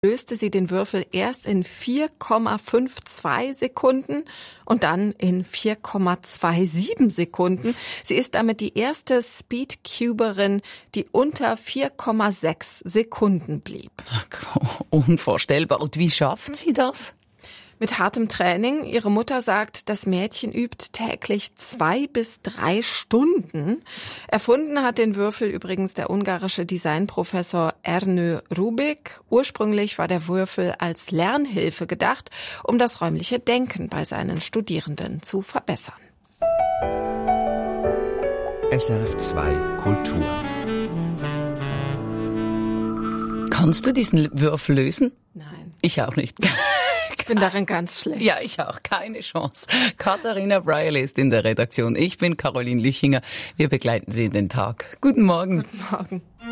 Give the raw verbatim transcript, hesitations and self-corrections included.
löste sie den Würfel erst in vier Komma zweiundfünfzig Sekunden und dann in vier Komma siebenundzwanzig Sekunden. Sie ist damit die erste Speedcuberin, die unter vier Komma sechs Sekunden blieb. Unvorstellbar. Und wie schafft sie das? Mit hartem Training. Ihre Mutter sagt, das Mädchen übt täglich zwei bis drei Stunden. Erfunden hat den Würfel übrigens der ungarische Designprofessor Ernő Rubik. Ursprünglich war der Würfel als Lernhilfe gedacht, um das räumliche Denken bei seinen Studierenden zu verbessern. S R F zwei Kultur. Kannst du diesen Würfel lösen? Nein. Ich auch nicht. Ich bin darin ganz schlecht. Ja, ich auch. Keine Chance. Katharina Brierley ist in der Redaktion. Ich bin Caroline Lüchinger. Wir begleiten Sie in den Tag. Guten Morgen. Guten Morgen.